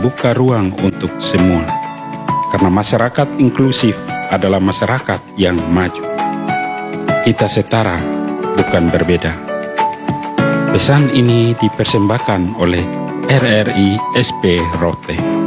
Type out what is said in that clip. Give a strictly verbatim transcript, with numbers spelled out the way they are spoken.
membuka ruang untuk semua. Karena masyarakat inklusif adalah masyarakat yang maju. Kita setara, bukan berbeda. Pesan ini dipersembahkan oleh R R I S P Rote.